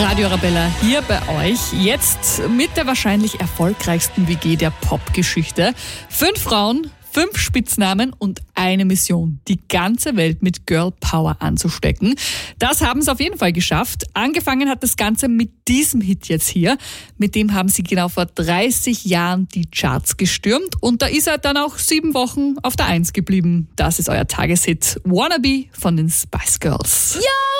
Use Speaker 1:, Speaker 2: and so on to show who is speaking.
Speaker 1: Radio Arabella hier bei euch. Jetzt mit der wahrscheinlich erfolgreichsten WG der Popgeschichte. 5 Frauen, 5 Spitznamen und eine Mission, die ganze Welt mit Girl Power anzustecken. Das haben sie auf jeden Fall geschafft. Angefangen hat das Ganze mit diesem Hit jetzt hier. Mit dem haben sie genau vor 30 Jahren die Charts gestürmt und da ist er dann auch 7 Wochen auf der 1 geblieben. Das ist euer Tageshit Wannabe von den Spice Girls.
Speaker 2: Ja!